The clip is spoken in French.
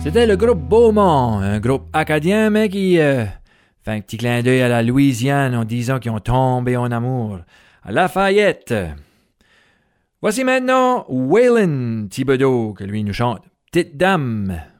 C'était le groupe Beaumont, un groupe acadien, mais qui fait un petit clin d'œil à la Louisiane en disant qu'ils ont tombé en amour à Lafayette. Voici maintenant Waylon Thibodeau que lui nous chante Petite Dame.